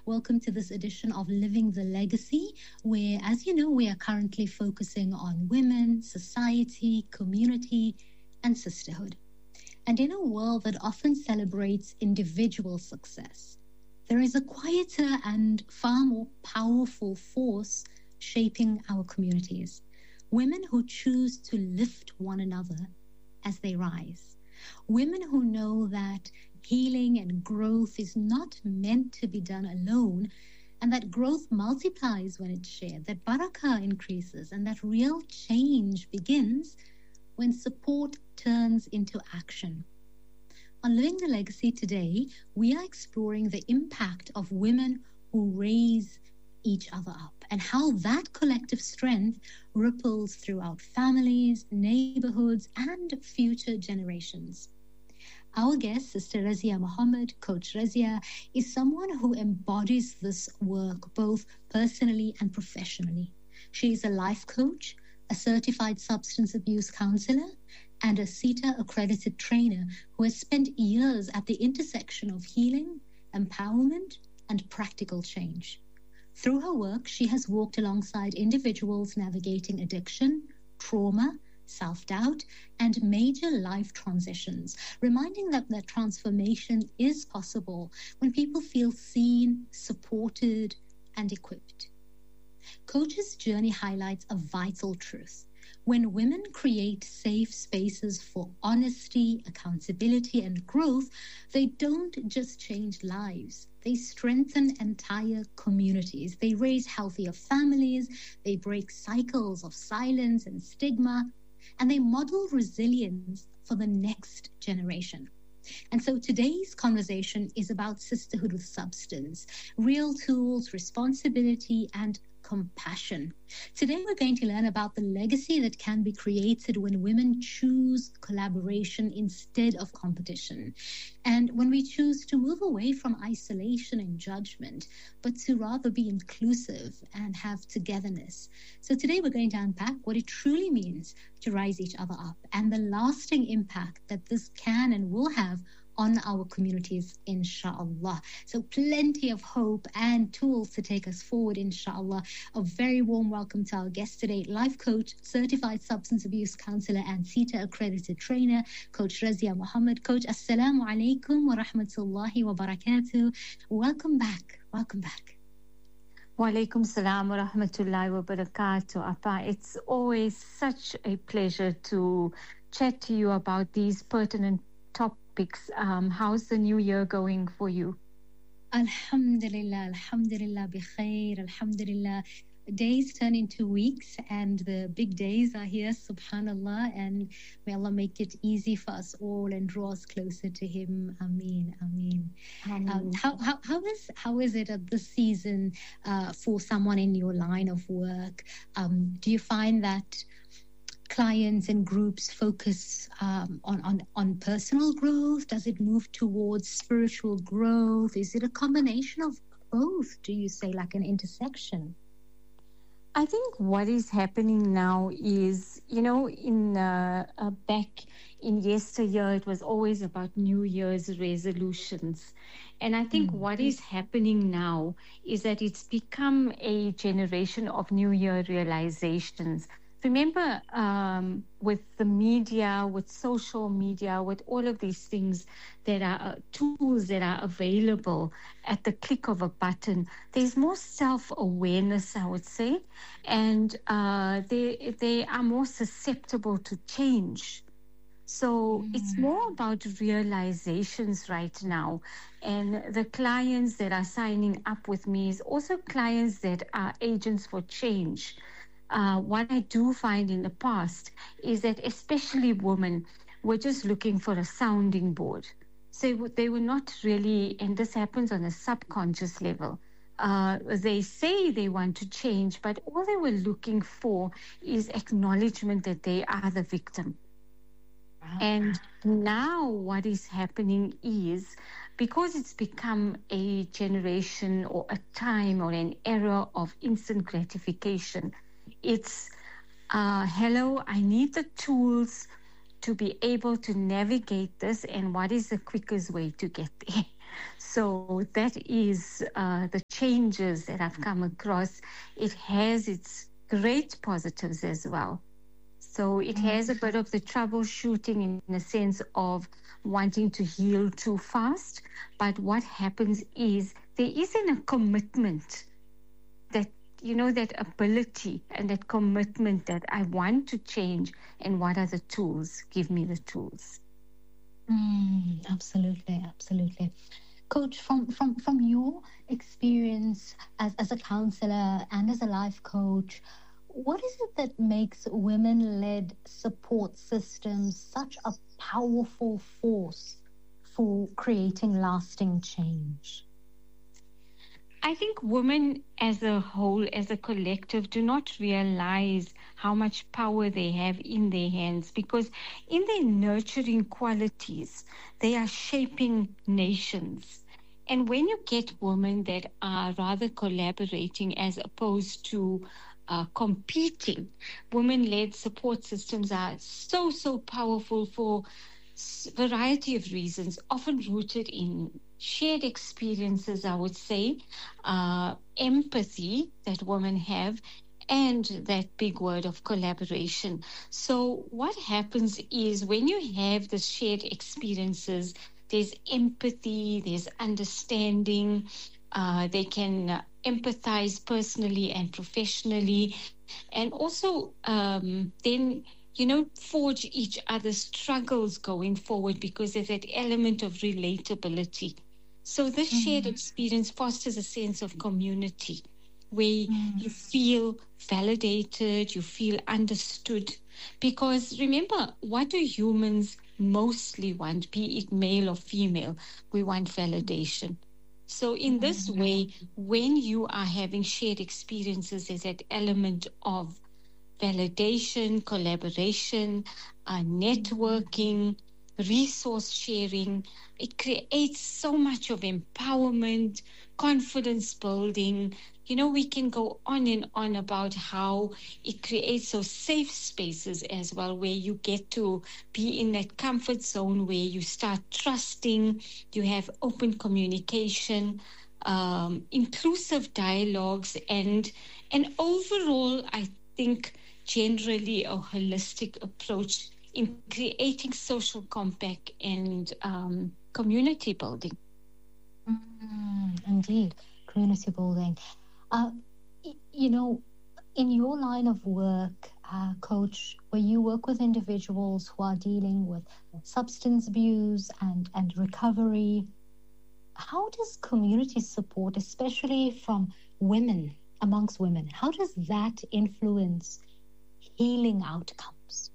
Welcome to this edition of Living the Legacy, where, as you know, we are currently focusing on women, society, community, and sisterhood. And in a world that often celebrates individual success, there is a quieter and far more powerful force shaping our communities. Women who choose to lift one another as they rise. Women who know that healing and growth is not meant to be done alone, and that growth multiplies when it's shared, that barakah increases, and that real change begins when support turns into action. On Living the Legacy today, we are exploring the impact of women who raise each other up and how that collective strength ripples throughout families, neighborhoods, and future generations. Our guest, Sister Razia Muhammad, Coach Razia, is someone who embodies this work both personally and professionally. She is a life coach, a certified substance abuse counselor, and a CETA accredited trainer who has spent years at the intersection of healing, empowerment, and practical change. Through her work, she has walked alongside individuals navigating addiction, trauma, self-doubt, and major life transitions, reminding them that transformation is possible when people feel seen, supported, and equipped. Coach's journey highlights a vital truth. When women create safe spaces for honesty, accountability, and growth, they don't just change lives. They strengthen entire communities. They raise healthier families. They break cycles of silence and stigma. And they model resilience for the next generation. And so today's conversation is about sisterhood with substance, real tools, responsibility, and compassion. Today, we're going to learn about the legacy that can be created when women choose collaboration instead of competition. And when we choose to move away from isolation and judgment, but to rather be inclusive and have togetherness. So today, we're going to unpack what it truly means to rise each other up and the lasting impact that this can and will have on our communities, inshallah. So plenty of hope and tools to take us forward, inshallah. A very warm welcome to our guest today, life coach, certified substance abuse counselor, and CETA accredited trainer, Coach Razia Muhammad. Coach, assalamu alaikum wa rahmatullahi wa barakatuh. Welcome back. Welcome back. Wa alaikum salam wa rahmatullahi wa barakatuh, Appa. It's always such a pleasure to chat to you about these pertinent topics. How's the new year going for you? Alhamdulillah, alhamdulillah, bi khair, alhamdulillah. Days turn into weeks and the big days are here, subhanallah, and may Allah make it easy for us all and draw us closer to Him. Ameen, ameen. How is it at this season for someone in your line of work? Do you find that clients and groups focus on personal growth? Does it move towards spiritual growth? Is it a combination of both, do you say, like an intersection? I think what is happening now is, in back in yesteryear, it was always about New Year's resolutions. And I think what is happening now is that it's become a generation of New Year realizations. Remember, with the media, with social media, with all of these things that are tools that are available at the click of a button, there's more self-awareness, I would say, and they are more susceptible to change. So it's more about realizations right now. And the clients that are signing up with me is also clients that are agents for change. What I do find in the past is that especially women were just looking for a sounding board. So they were not really, and this happens on a subconscious level. They say they want to change, but all they were looking for is acknowledgement that they are the victim. And now what is happening is, because it's become a generation or a time or an era of instant gratification, it's, hello, I need the tools to be able to navigate this, and what is the quickest way to get there? So that is the changes that I've come across. It has its great positives as well. So it has a bit of the troubleshooting in a sense of wanting to heal too fast. But what happens is there isn't a commitment that, that ability and that commitment that I want to change, and what are the tools? Give me the tools. Absolutely, absolutely. Coach, from your experience as a counselor and as a life coach, what is it that makes women-led support systems such a powerful force for creating lasting change? I think women as a whole, as a collective, do not realize how much power they have in their hands, because in their nurturing qualities, they are shaping nations. And when you get women that are rather collaborating as opposed to competing, women-led support systems are so powerful for variety of reasons, often rooted in shared experiences, I would say, empathy that women have, and that big word of collaboration. So what happens is when you have the shared experiences, there's empathy, there's understanding, they can empathize personally and professionally, and also then forge each other's struggles going forward, because there's that element of relatability. So this shared experience fosters a sense of community where you feel validated, you feel understood. Because remember, what do humans mostly want, be it male or female? We want validation. So in this way, when you are having shared experiences, there's that element of validation, collaboration, networking, resource sharing. It creates so much of empowerment, confidence building. We can go on and on about how it creates those safe spaces as well, where you get to be in that comfort zone where you start trusting, you have open communication, inclusive dialogues, and overall, I think generally a holistic approach in creating social compact and community building. Indeed, community building. In your line of work, Coach, where you work with individuals who are dealing with substance abuse and recovery, how does community support, especially from women, amongst women, how does that influence healing outcomes?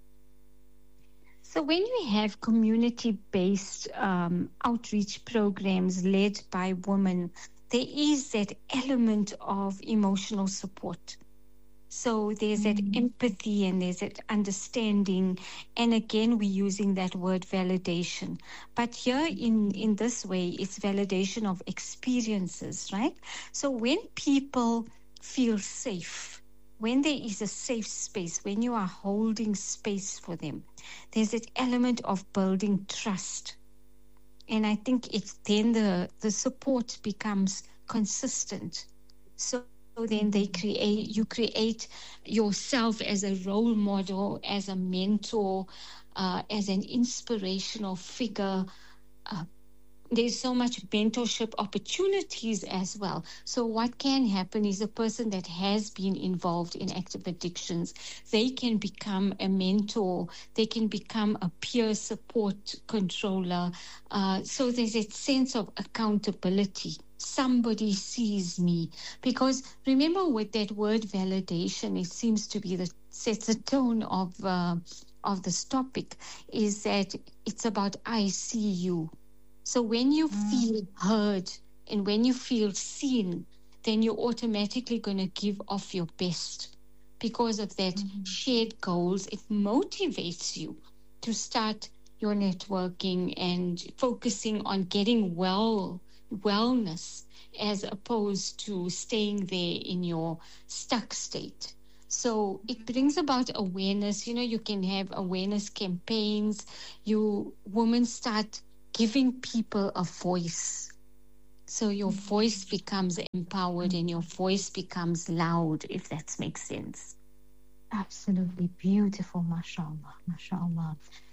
So when you have community-based outreach programs led by women, there is that element of emotional support. So there's that empathy and there's that understanding. And again, we're using that word validation. But here in this way, it's validation of experiences, right? So when people feel safe, when there is a safe space, when you are holding space for them, there's that element of building trust. And I think it's then the support becomes consistent. So then you create yourself as a role model, as a mentor, as an inspirational figure. There's so much mentorship opportunities as well. So what can happen is a person that has been involved in active addictions, they can become a mentor, they can become a peer support controller. So there's a sense of accountability. Somebody sees me. Because remember, with that word validation, it seems to be sets the tone of this topic, is that it's about I see you. So when you feel heard and when you feel seen, then you're automatically going to give off your best. Because of that shared goals, it motivates you to start your networking and focusing on getting wellness, as opposed to staying there in your stuck state. So it brings about awareness. You can have awareness campaigns. Women start giving people a voice. So your voice becomes empowered and your voice becomes loud, if that makes sense. Absolutely beautiful, mashallah, mashallah.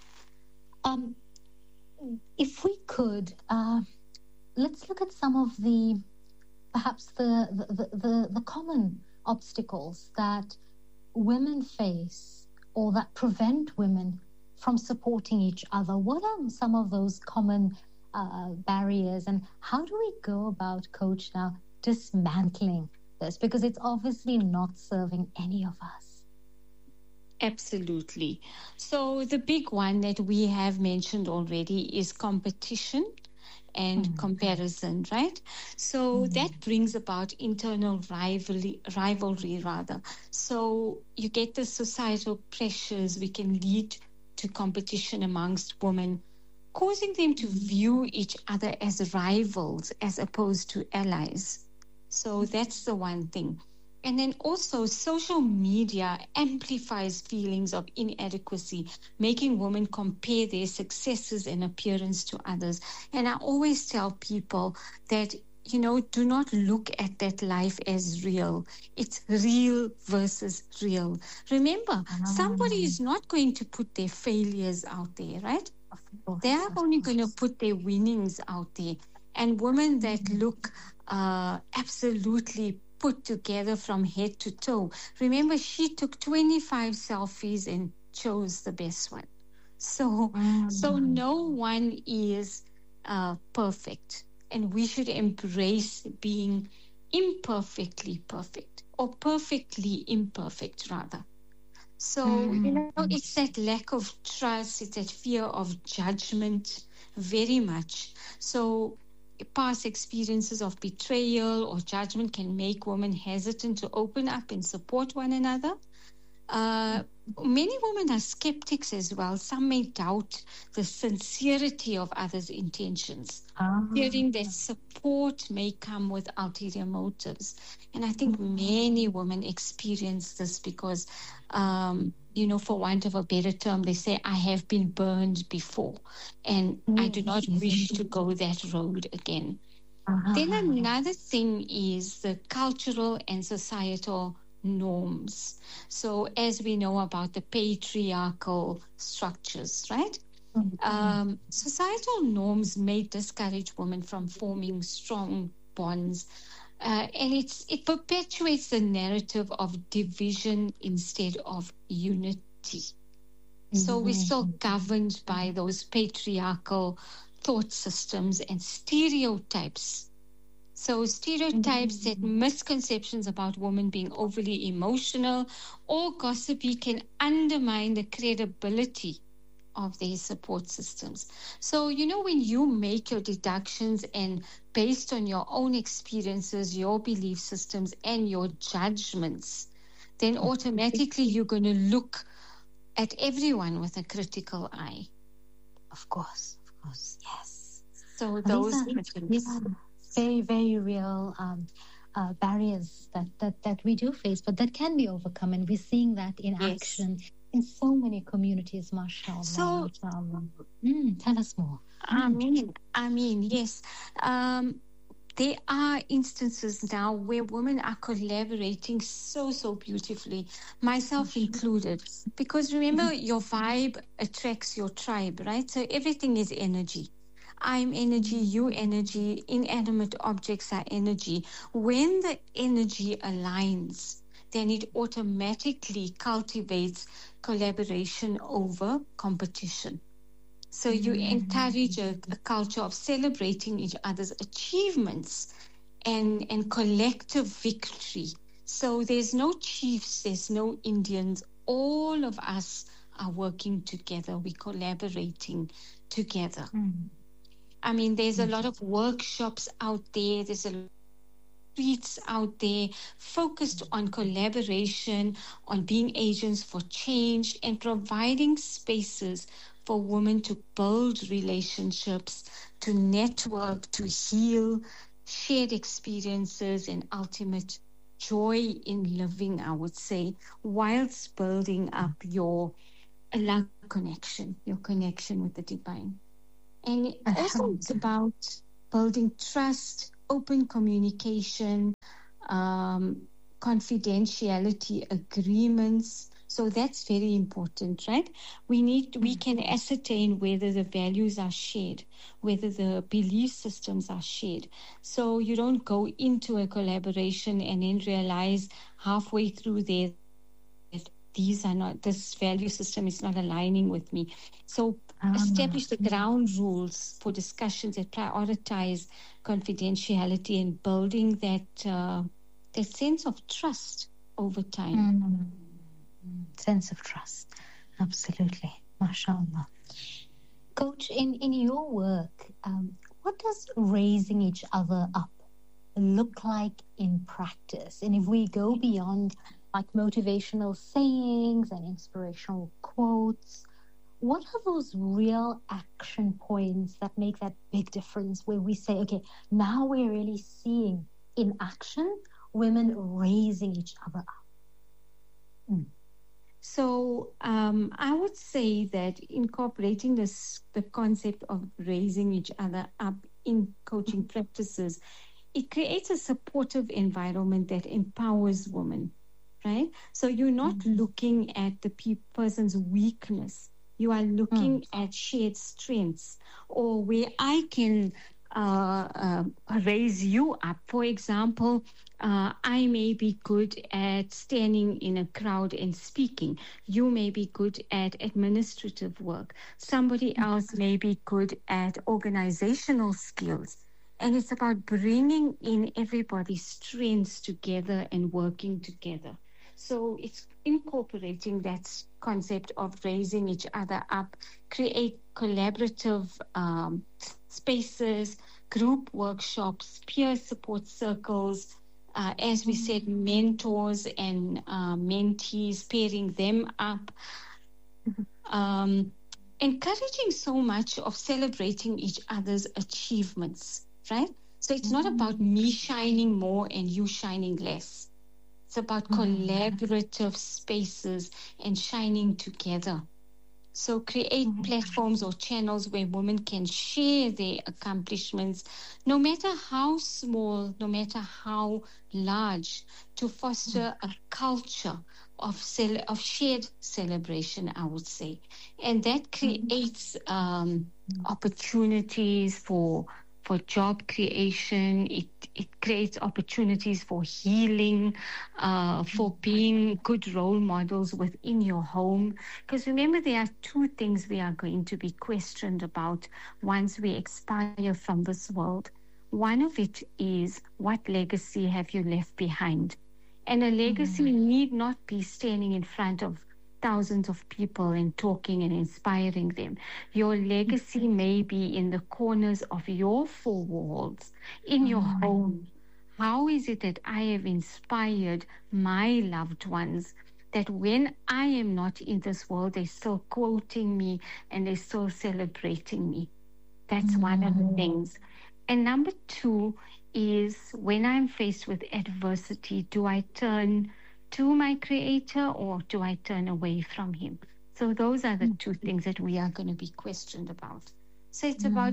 If we could, let's look at some of the perhaps the common obstacles that women face or that prevent women from supporting each other. What are some of those common barriers, and how do we go about, Coach, now dismantling this? Because it's obviously not serving any of us. Absolutely. So the big one that we have mentioned already is competition and comparison, right? So that brings about internal rivalry rather. So you get the societal pressures, we can lead to competition amongst women, causing them to view each other as rivals as opposed to allies. So that's the one thing. And then also social media amplifies feelings of inadequacy, making women compare their successes and appearance to others. And I always tell people that, do not look at that life as real. It's real versus real. Remember, somebody is not going to put their failures out there, right? They are only going to put their winnings out there. And women that look absolutely put together from head to toe. Remember, she took 25 selfies and chose the best one. So no one is perfect. And we should embrace being imperfectly perfect, or perfectly imperfect, rather. So, it's that lack of trust, it's that fear of judgment, very much. So, past experiences of betrayal or judgment can make women hesitant to open up and support one another. Many women are skeptics as well. Some may doubt the sincerity of others' intentions, fearing that support may come with ulterior motives. And I think many women experience this because, for want of a better term, they say, I have been burned before, and I do not wish to go that road again. Then another thing is the cultural and societal norms. So as we know about the patriarchal structures, right? Societal norms may discourage women from forming strong bonds. And it perpetuates the narrative of division instead of unity. So we're still governed by those patriarchal thought systems and stereotypes. So stereotypes that misconceptions about women being overly emotional or gossipy can undermine the credibility of their support systems. So, when you make your deductions and based on your own experiences, your belief systems, and your judgments, then automatically you're going to look at everyone with a critical eye. Of course, yes. So these are very, very real barriers that we do face, but that can be overcome, and we're seeing that in action in so many communities, mashallah. So, tell us more. I mean, yes. There are instances now where women are collaborating so beautifully, myself included. Because remember, your vibe attracts your tribe, right? So everything is energy. I'm energy, you energy, inanimate objects are energy. When the energy aligns, then it automatically cultivates collaboration over competition. So you encourage a culture of celebrating each other's achievements and collective victory. So there's no chiefs, there's no Indians. All of us are working together. We're collaborating together. I mean, there's a lot of workshops out there. There's a lot of streets out there focused on collaboration, on being agents for change, and providing spaces for women to build relationships, to network, to heal, shared experiences, and ultimate joy in living, I would say, whilst building up your Allah connection, your connection with the divine. And also it's about building trust, open communication, confidentiality agreements. So that's very important, right? We can ascertain whether the values are shared, whether the belief systems are shared. So you don't go into a collaboration and then realize halfway through there that this value system is not aligning with me. So establish the ground rules for discussions that prioritize confidentiality and building that sense of trust over time. Sense of trust. Absolutely. MashaAllah. Coach, in your work, what does raising each other up look like in practice? And if we go beyond like motivational sayings and inspirational quotes, what are those real action points that make that big difference where we say, okay, now we're really seeing in action women raising each other up? So I would say that incorporating the concept of raising each other up in coaching practices, it creates a supportive environment that empowers women, right? So you're not looking at the person's weakness. You are looking at shared strengths, or where I can raise you up. For example, I may be good at standing in a crowd and speaking. You may be good at administrative work. Somebody else may be good at organizational skills. And it's about bringing in everybody's strengths together and working together. So it's incorporating that concept of raising each other up, create collaborative spaces, group workshops, peer support circles, as we said, mentors and mentees, pairing them up, encouraging so much of celebrating each other's achievements, right? So it's not about me shining more and you shining less. It's about collaborative spaces and shining together. So create platforms or channels where women can share their accomplishments, no matter how small, no matter how large, to foster a culture of shared celebration, I would say. And that creates opportunities for job creation. It creates opportunities for healing, for being good role models within your home. Because remember, there are two things we are going to be questioned about once we expire from this world. One of it is, what legacy have you left behind? And a legacy need not be standing in front of thousands of people and talking and inspiring them. Your legacy may be in the corners of your four walls, in your home. How is it that I have inspired my loved ones that when I am not in this world, they're still quoting me and they're still celebrating me? That's one of the things. And number two is, when I'm faced with adversity, do I turn to my creator or do I turn away from him? So those are the two things that we are going to be questioned about. So it's about,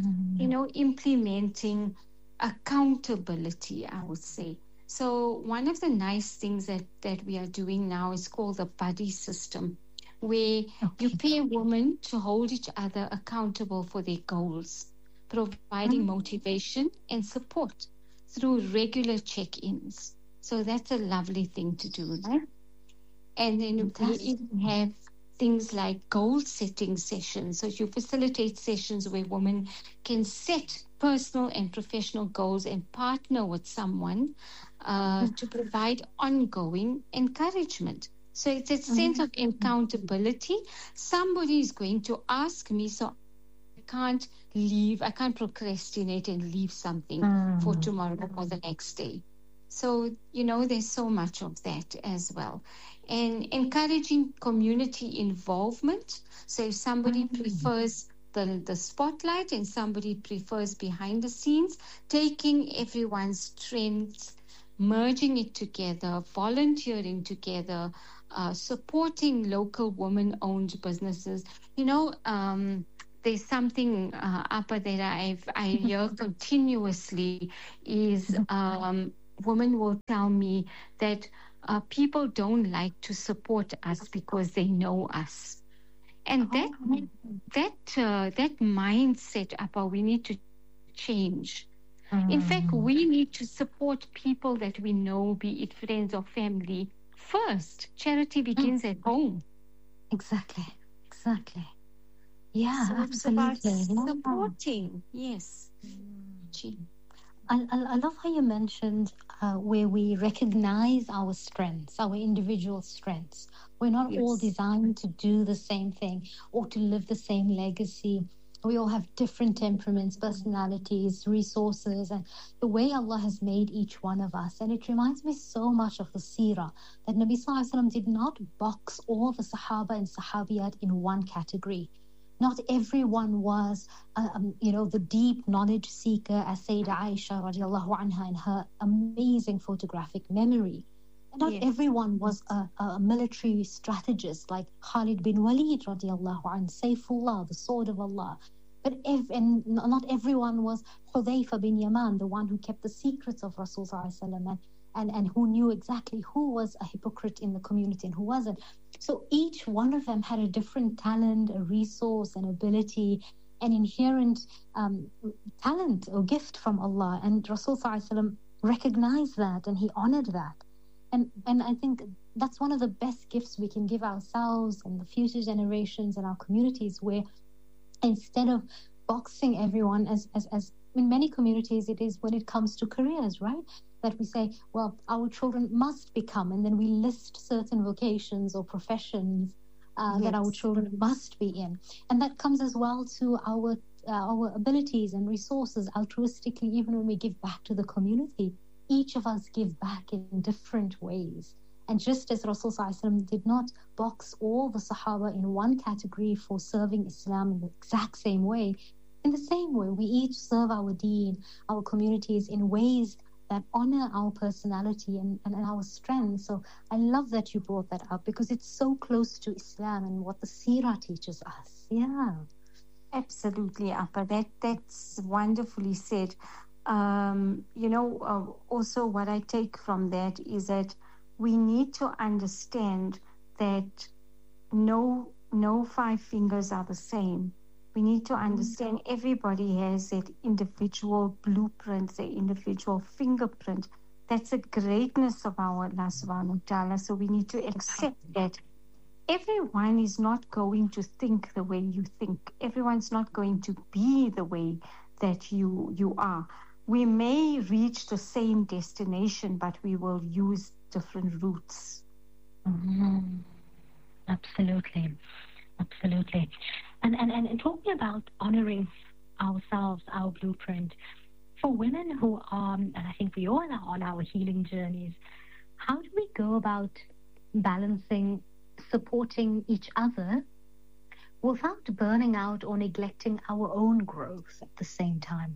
implementing accountability, I would say. So one of the nice things that we are doing now is called the buddy system, where you pay women to hold each other accountable for their goals, providing motivation and support through regular check-ins. So that's a lovely thing to do, right? And then we even have things like goal setting sessions. So you facilitate sessions where women can set personal and professional goals and partner with someone to provide ongoing encouragement. So it's a sense of accountability. Somebody is going to ask me, so I can't procrastinate and leave something for tomorrow or the next day. So, there's so much of that as well. And encouraging community involvement. So if somebody prefers the spotlight and somebody prefers behind the scenes, taking everyone's strengths, merging it together, volunteering together, supporting local women-owned businesses. there's something upper that I hear continuously is women will tell me that people don't like to support us because they know us, and that mindset, upper, we need to change. In fact, we need to support people that we know, be it friends or family. First, charity begins at home. Exactly. Exactly. Yeah, So it's about supporting. Yes. I love how you mentioned where we recognize our strengths, our individual strengths. We're not all designed to do the same thing or to live the same legacy. We all have different temperaments, personalities, resources, and the way Allah has made each one of us. And it reminds me so much of the seerah that Nabi Sallallahu Alaihi Wasallam did not box all the Sahaba and Sahabiyat in one category. Not everyone was, the deep knowledge seeker as Sayyidah Aisha radiallahu anha and her amazing photographic memory. And not everyone was a military strategist like Khalid bin Walid radiallahu anhu, Sayfullah, the sword of Allah. But and not everyone was Hudhayfa bin Yaman, the one who kept the secrets of Rasul sallallahu alaihi wasallam and who knew exactly who was a hypocrite in the community and who wasn't. So each one of them had a different talent, a resource, an ability, an inherent talent or gift from Allah. And Rasul sallallahu alaihi wasallam recognized that and he honored that. And I think that's one of the best gifts we can give ourselves and the future generations and our communities, where instead of boxing everyone as in many communities it is when it comes to careers, right? That we say, well, our children must become, and then we list certain vocations or professions that our children must be in. And that comes as well to our abilities and resources altruistically, even when we give back to the community. Each of us give back in different ways. And just as Rasul Sallallahu Alaihi Wasallam did not box all the Sahaba in one category for serving Islam in the exact same way, in the same way, we each serve our deen, our communities in ways that honor our personality and our strength. So I love that you brought that up because it's so close to Islam and what the seerah teaches us. Yeah. Absolutely, Appa. That's wonderfully said. Also what I take from that is that we need to understand that no five fingers are the same. We need to understand everybody has that individual blueprint, the individual fingerprint. That's the greatness of our Allah subhanahu wa ta'ala. So we need to accept that everyone is not going to think the way you think. Everyone's not going to be the way that you are. We may reach the same destination, but we will use different routes. Absolutely. Absolutely. And talking about honoring ourselves, our blueprint, for women who are, and I think we all are on our healing journeys, how do we go about balancing supporting each other without burning out or neglecting our own growth at the same time?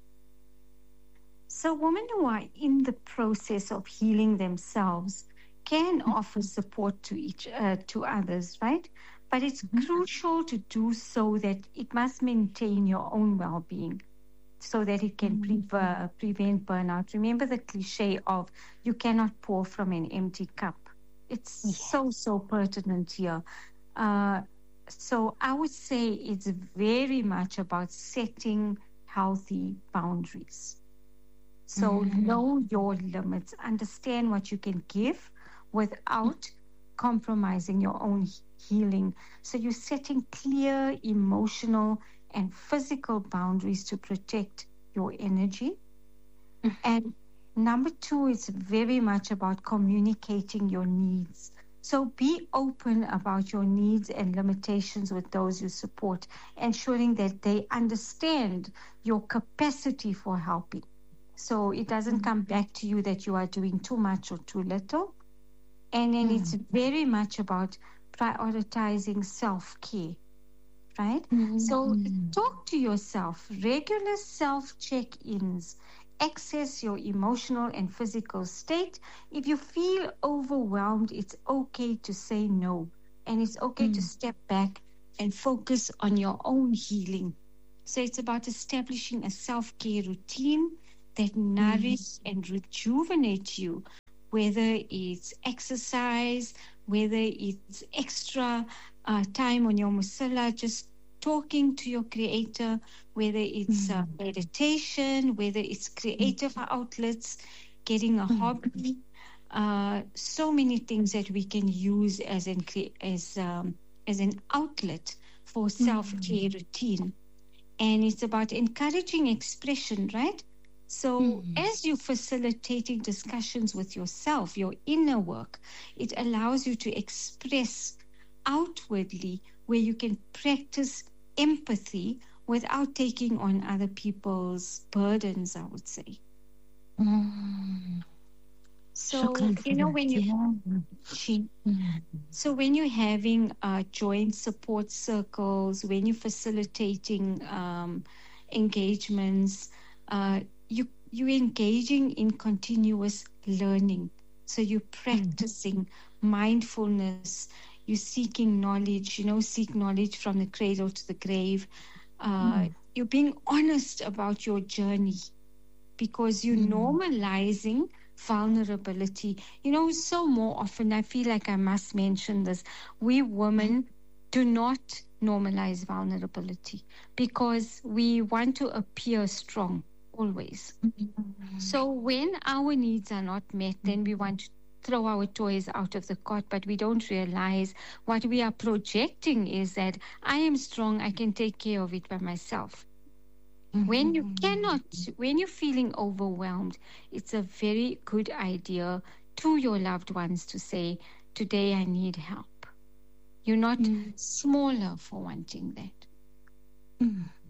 So women who are in the process of healing themselves can offer support to others, right? But it's crucial to do so that it must maintain your own well-being so that it can prevent burnout. Remember the cliche of you cannot pour from an empty cup. It's so pertinent here. So I would say it's very much about setting healthy boundaries. So know your limits, understand what you can give without compromising your own healing. So you're setting clear emotional and physical boundaries to protect your energy. And number 2 is very much about communicating your needs. So be open about your needs and limitations with those you support, ensuring that they understand your capacity for helping. So it doesn't come back to you that you are doing too much or too little. And then it's very much about prioritizing self-care, right? So talk to yourself, regular self-check-ins, access your emotional and physical state. If you feel overwhelmed, it's okay to say no. And it's okay to step back and focus on your own healing. So it's about establishing a self-care routine that nourish and rejuvenate you, whether it's exercise, whether it's extra time on your musalla, just talking to your creator, whether it's meditation, whether it's creative outlets, getting a hobby, so many things that we can use as an outlet for self-care routine. And it's about encouraging expression, right? So as you're facilitating discussions with yourself, your inner work, it allows you to express outwardly, where you can practice empathy without taking on other people's burdens, I would say. So, when so when you're having joint support circles, when you're facilitating engagements, you're engaging in continuous learning. So you're practicing mindfulness, you're seeking knowledge, seek knowledge from the cradle to the grave. You're being honest about your journey, because you're normalizing vulnerability. So more often, I feel like I must mention this, we women do not normalize vulnerability because we want to appear strong always. So when our needs are not met, then we want to throw our toys out of the cot, but we don't realize what we are projecting is that I am strong, I can take care of it by myself. When you cannot, when you're feeling overwhelmed, it's a very good idea to your loved ones to say, today I need help. You're not smaller for wanting that.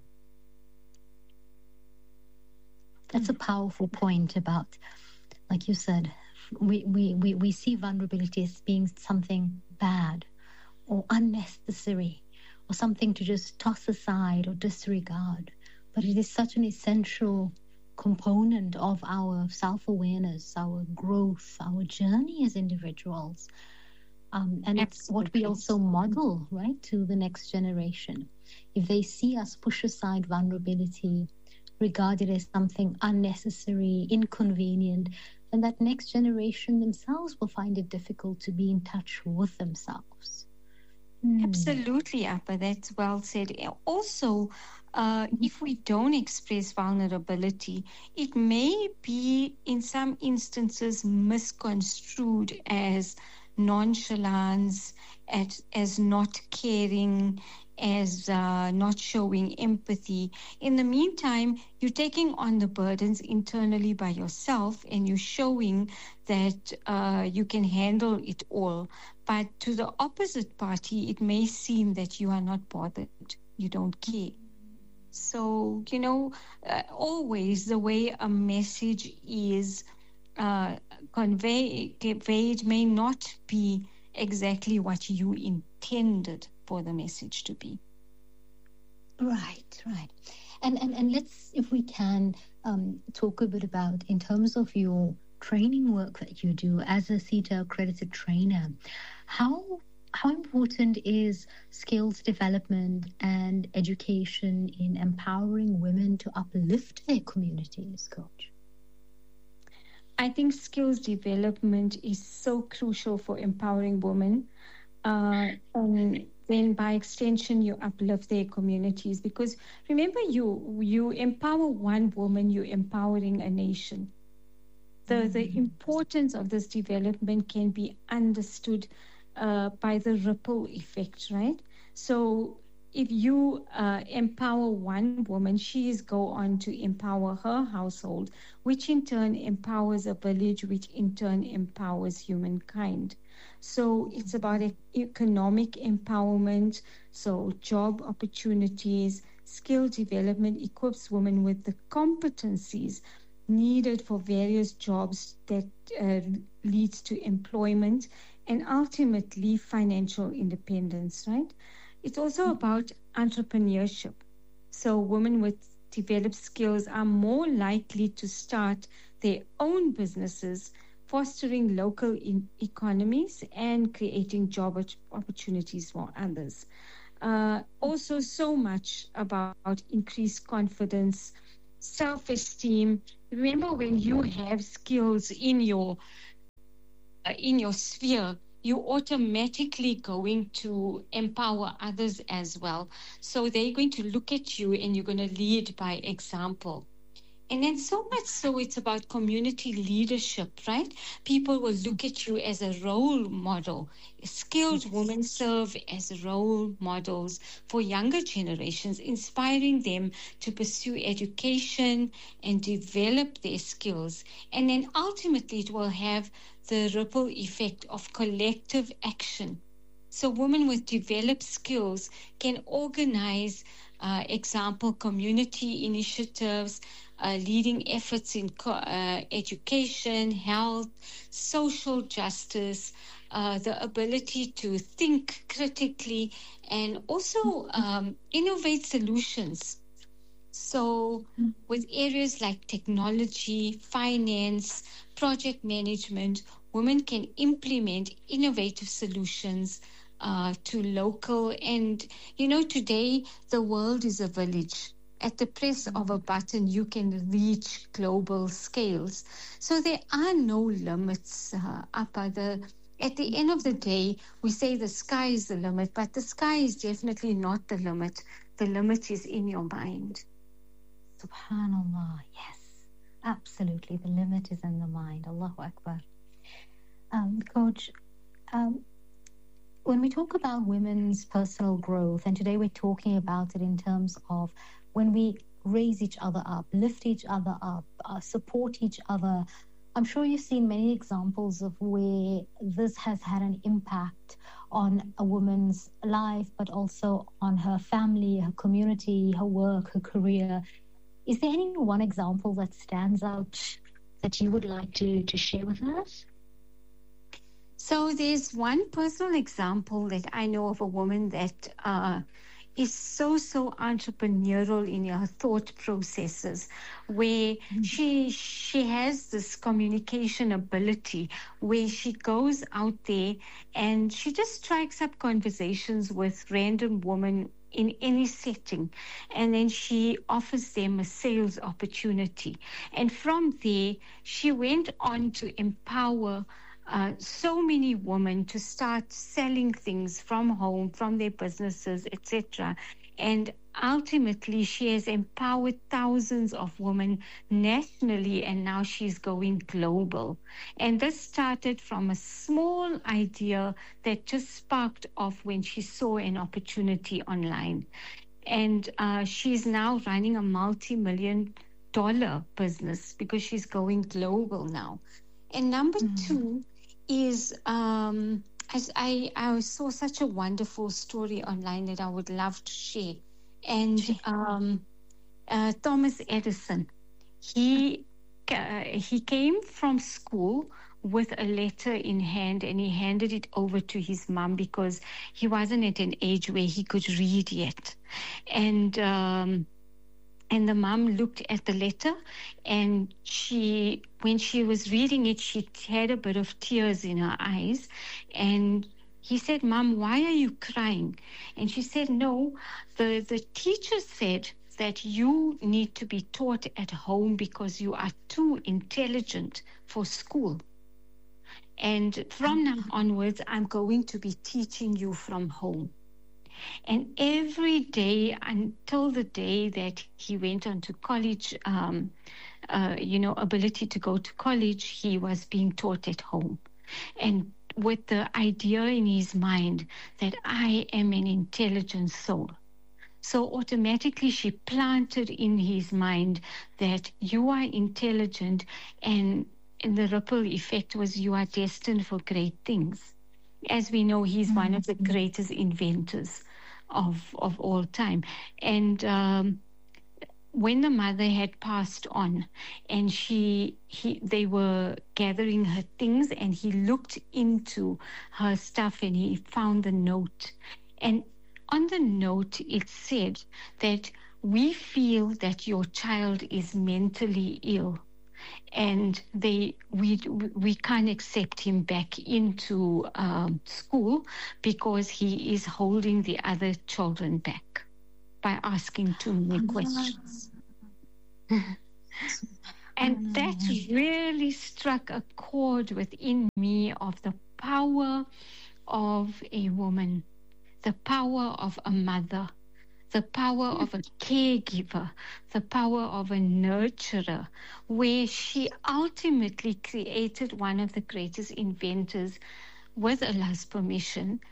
That's a powerful point about, like you said, we see vulnerability as being something bad or unnecessary or something to just toss aside or disregard. But it is such an essential component of our self-awareness, our growth, our journey as individuals. And it's what we also model, right, to the next generation. If they see us push aside vulnerability, regard it as something unnecessary, inconvenient, then that next generation themselves will find it difficult to be in touch with themselves. Absolutely, Appa. That's well said. Also, if we don't express vulnerability, it may be in some instances misconstrued as nonchalance, as not caring, as not showing empathy. In the meantime, you're taking on the burdens internally by yourself, and you're showing that you can handle it all. But to the opposite party, it may seem that you are not bothered, you don't care. So, always the way a message is conveyed may not be exactly what you intended for the message to be. Right. And let's, if we can, talk a bit about, in terms of your training work that you do as a CETA accredited trainer, how important is skills development and education in empowering women to uplift their communities, Coach? I think skills development is so crucial for empowering women. And then by extension, you uplift their communities. Because remember, you empower one woman, you're empowering a nation. The importance of this development can be understood by the ripple effect, right? So if you empower one woman, she is go on to empower her household, which in turn empowers a village, which in turn empowers humankind. So it's about economic empowerment, so job opportunities, skill development equips women with the competencies needed for various jobs that leads to employment and ultimately financial independence, right? It's also about entrepreneurship. So women with developed skills are more likely to start their own businesses, fostering local economies and creating job opportunities for others. also so much about increased confidence, self-esteem. Remember, when you have skills in your sphere, you automatically going to empower others as well. So they're going to look at you and you're going to lead by example. And then so much so it's about community leadership, right? People will look at you as a role model. Skilled women serve as role models for younger generations, inspiring them to pursue education and develop their skills. And then ultimately it will have the ripple effect of collective action. So women with developed skills can organize, example, community initiatives, leading efforts in education, health, social justice, the ability to think critically, and also innovate solutions. So with areas like technology, finance, project management, women can implement innovative solutions to local. And, today the world is a village. At the press of a button, you can reach global scales. So there are no limits at the end of the day, we say the sky is the limit, but the sky is definitely not the limit. The limit is in your mind. Subhanallah, yes, absolutely. The limit is in the mind. Allahu Akbar. Coach, when we talk about women's personal growth, and today we're talking about it in terms of when we raise each other up, lift each other up, support each other, I'm sure you've seen many examples of where this has had an impact on a woman's life, but also on her family, her community, her work, her career. Is there any one example that stands out that you would like to share with us? So there's one personal example that I know of a woman that is so entrepreneurial in her thought processes, where she has this communication ability where she goes out there and she just strikes up conversations with random women in any setting, and then she offers them a sales opportunity. And from there, she went on to empower so many women to start selling things from home, from their businesses, etc. And ultimately, she has empowered thousands of women nationally, and now she's going global. And this started from a small idea that just sparked off when she saw an opportunity online. And she's now running a multi-million-dollar business because she's going global now. And number two is as I saw such a wonderful story online that I would love to share. And Thomas Edison, he came from school with a letter in hand, and he handed it over to his mom because he wasn't at an age where he could read yet. And the mom looked at the letter, and when she was reading it, she had a bit of tears in her eyes. And he said, "Mom, why are you crying?" And she said, "No, the teacher said that you need to be taught at home because you are too intelligent for school. And from now onwards, I'm going to be teaching you from home." And every day until the day that he went on to college, ability to go to college, he was being taught at home. And with the idea in his mind that I am an intelligent soul. So automatically she planted in his mind that you are intelligent, and the ripple effect was you are destined for great things. As we know, he's one of the greatest inventors of all time. And when the mother had passed on, and they were gathering her things, and he looked into her stuff and he found the note. And on the note, it said that we feel that your child is mentally ill, and we can't accept him back into school because he is holding the other children back by asking too many questions. And that really struck a chord within me of the power of a woman, the power of a mother, the power of a caregiver, the power of a nurturer, where she ultimately created one of the greatest inventors with Allah's permission,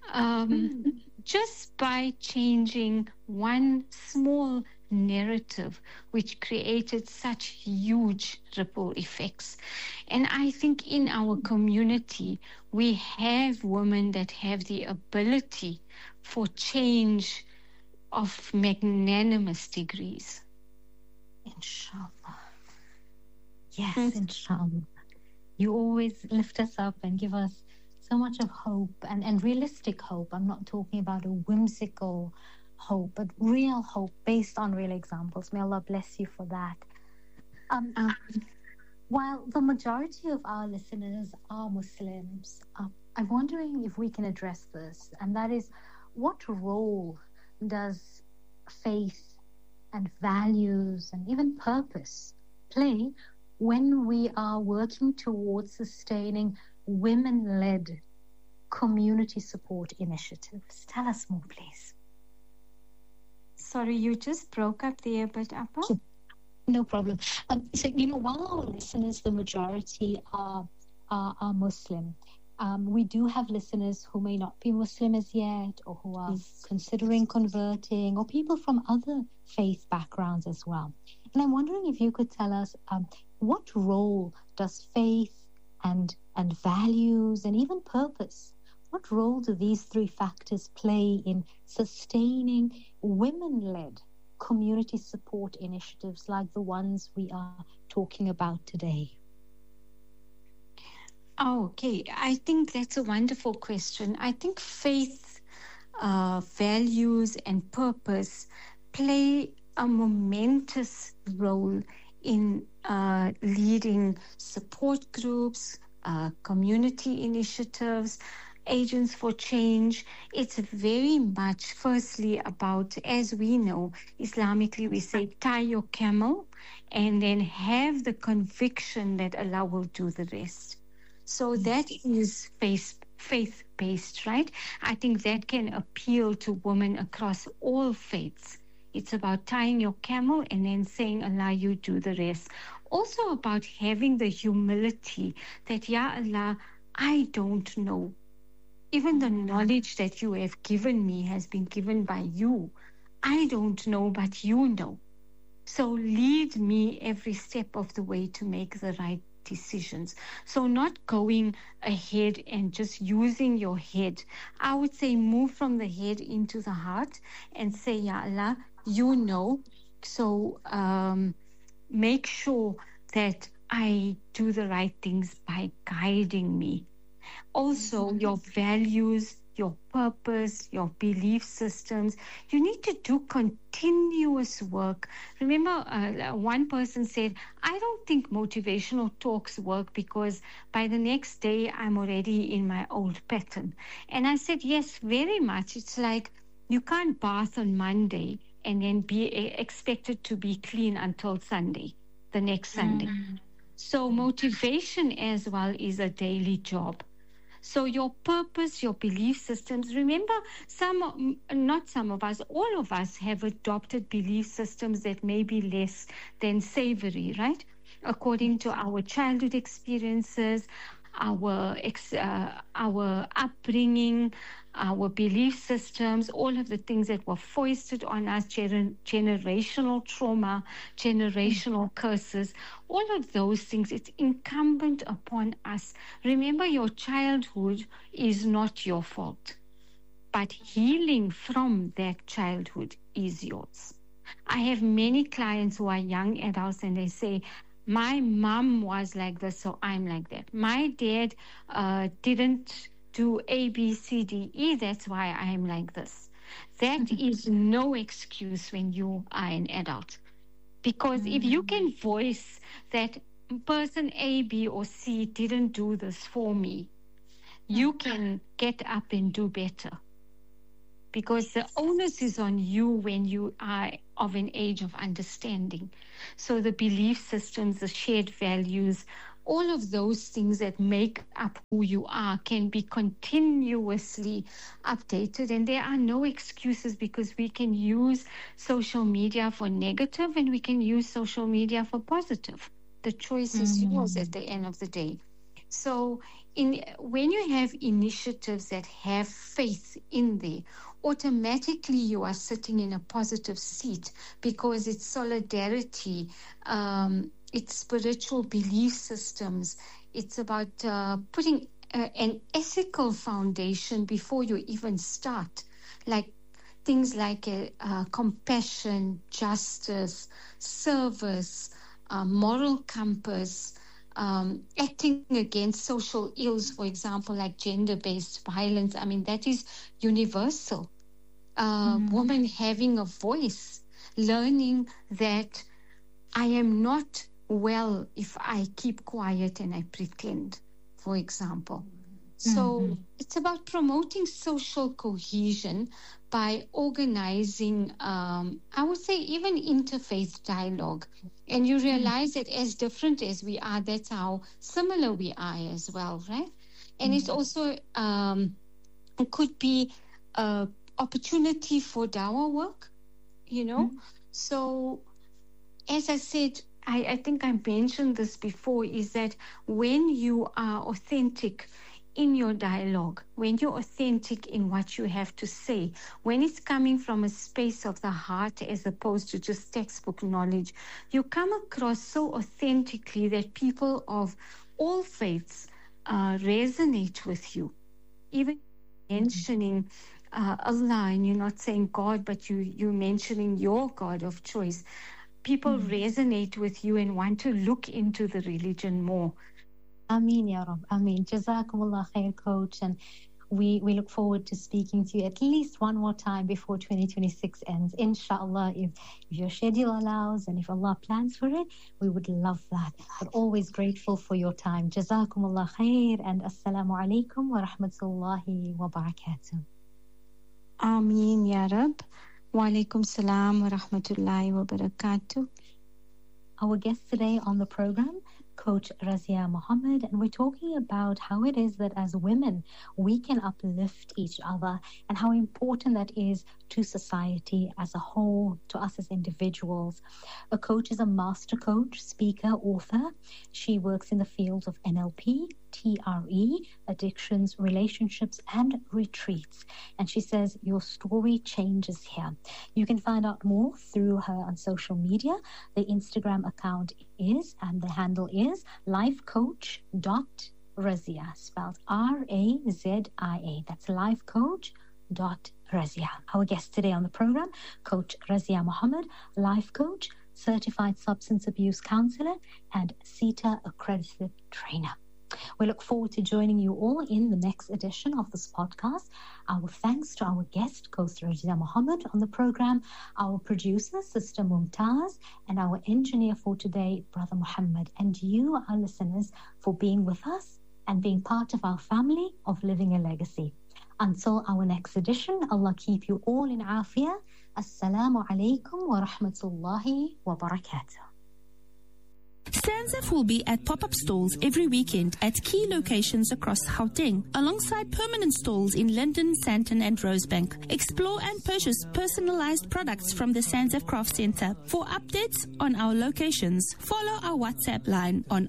just by changing one small narrative, which created such huge ripple effects. And I think in our community, we have women that have the ability for change of magnanimous degrees. Inshallah. Yes, inshallah. You always lift us up and give us so much of hope and realistic hope. I'm not talking about a whimsical hope, but real hope based on real examples. May Allah bless you for that. While the majority of our listeners are Muslims, I'm wondering if we can address this, and that is, what role does faith and values and even purpose play when we are working towards sustaining women-led community support initiatives? Tell us more, please. Sorry, you just broke up there, but Appa? No problem. So, while our listeners, the majority are Muslim, we do have listeners who may not be Muslim as yet, or who are considering converting, or people from other faith backgrounds as well. And I'm wondering if you could tell us what role does faith and values and even purpose, what role do these three factors play in sustaining women-led community support initiatives like the ones we are talking about today? Okay, I think that's a wonderful question. I think faith, values, and purpose play a momentous role in leading support groups, community initiatives, agents for change. It's very much, firstly, about, as we know, Islamically, we say, tie your camel and then have the conviction that Allah will do the rest. So that is faith-based, right? I think that can appeal to women across all faiths. It's about tying your camel and then saying, Allah, you do the rest. Also about having the humility that, Ya Allah, I don't know. Even the knowledge that you have given me has been given by you. I don't know, but you know. So lead me every step of the way to make the right decisions. So not going ahead and just using your head. I would say move from the head into the heart and say, Ya Allah, you know. So make sure that I do the right things by guiding me. Also, your values, your purpose, your belief systems, you need to do continuous work. Remember, one person said, I don't think motivational talks work because by the next day, I'm already in my old pattern. And I said, yes, very much. It's like you can't bath on Monday and then be expected to be clean until Sunday, the next Sunday. So motivation as well is a daily job. So your purpose, your belief systems, remember, not some of us, all of us have adopted belief systems that may be less than savory, right? According to our childhood experiences, our upbringing, our belief systems, all of the things that were foisted on us, generational trauma, generational curses, all of those things, it's incumbent upon us. Remember, your childhood is not your fault, but healing from that childhood is yours. I have many clients who are young adults and they say, my mom was like this, so I'm like that. My dad didn't do A, B, C, D, E, that's why I'm like this. That is no excuse when you are an adult. Because if you can voice that person A, B, or C didn't do this for me. You can get up and do better. Because the onus is on you when you are of an age of understanding. So the belief systems, the shared values, all of those things that make up who you are can be continuously updated. And there are no excuses, because we can use social media for negative and we can use social media for positive. The choice is yours at the end of the day. So when you have initiatives that have faith in there, automatically you are sitting in a positive seat, because it's solidarity, it's spiritual belief systems. It's about putting an ethical foundation before you even start, like things like compassion, justice, service, moral compass, acting against social ills, for example, like gender-based violence. I mean, that is universal. Women having a voice, learning that I am not well if I keep quiet and I pretend, for example. So it's about promoting social cohesion by organizing, I would say, even interfaith dialogue. And you realize that as different as we are, that's how similar we are as well, right? And it's also, it could be an opportunity for dawah work, So as I said, I think I mentioned this before, is that when you are authentic in your dialogue, when you're authentic in what you have to say, when it's coming from a space of the heart as opposed to just textbook knowledge, you come across so authentically that people of all faiths resonate with you. Even mentioning Allah, and you're not saying God, but you're mentioning your God of choice, people resonate with you and want to look into the religion more. Ameen, Ya Rab. Ameen. Jazakumullah khair, Coach. And we look forward to speaking to you at least one more time before 2026 ends. Inshallah, if your schedule allows and if Allah plans for it, we would love that. But always grateful for your time. Jazakumullah khair, and assalamu alaikum wa rahmatullahi wa barakatuh. Ameen, Ya Rab. Wa alaikum salam wa rahmatullahi wa barakatuh. Our guest today on the program, Coach Razia Muhammad, and we're talking about how it is that as women we can uplift each other and how important that is to society as a whole, to us as individuals. A coach is a master coach, speaker, author. She works in the fields of NLP, TRE, addictions, relationships, and retreats. And she says your story changes here. You can find out more through her on social media. The Instagram account is, and the handle is, lifecoach.razia, spelled R-A-Z-I-A. That's lifecoach.razia. Our guest today on the program, Coach Razia Muhammad, life coach, certified substance abuse counselor, and CETA accredited trainer. We look forward to joining you all in the next edition of this podcast. Our thanks to our guest, Coach Razia Muhammad, on the program, our producer, Sister Mumtaz, and our engineer for today, Brother Muhammad, and you, our listeners, for being with us and being part of our family of Living a Legacy. Until our next edition, Allah keep you all in afiyah. Assalamu alaikum wa rahmatullahi wa barakatuh. SANZAF will be at pop-up stalls every weekend at key locations across Gauteng, alongside permanent stalls in Linden, Sandton and Rosebank. Explore and purchase personalized products from the SANZAF Craft Center. For updates on our locations, follow our WhatsApp line on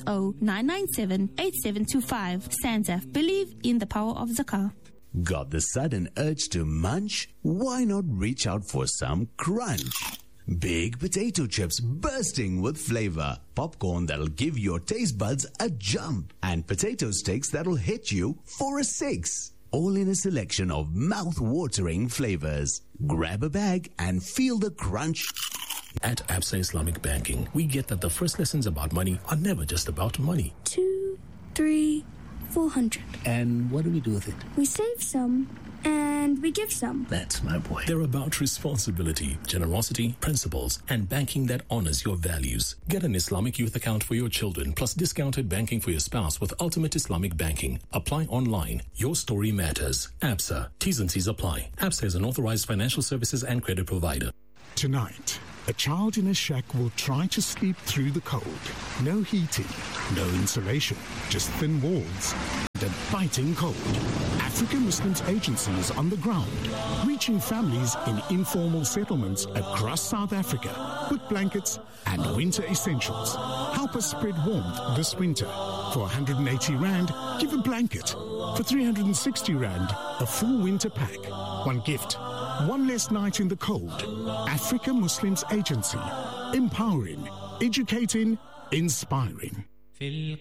060-997-8725. SANZAF, believe in the power of Zakah. Got the sudden urge to munch? Why not reach out for some crunch? Big potato chips bursting with flavor, popcorn that'll give your taste buds a jump, and potato sticks that'll hit you for a 6. All in a selection of mouth-watering flavors. Grab a bag and feel the crunch. At Absa Islamic Banking, we get that the first lessons about money are never just about money. 2, 3, 400. And what do we do with it? We save some and we give some. That's my boy. They're about responsibility, generosity, principles, and banking that honors your values. Get an Islamic youth account for your children, plus discounted banking for your spouse with Ultimate Islamic Banking. Apply online. Your story matters. ABSA. T's and C's apply. ABSA is an authorized financial services and credit provider. Tonight, a child in a shack will try to sleep through the cold. No heating, no insulation, just thin walls and a biting cold. African Muslims Agency is on the ground, reaching families in informal settlements across South Africa with blankets and winter essentials. Help us spread warmth this winter. For 180 Rand, give a blanket. For 360 Rand, a full winter pack. One gift. One less night in the cold. Africa Muslims Agency. Empowering, educating, inspiring.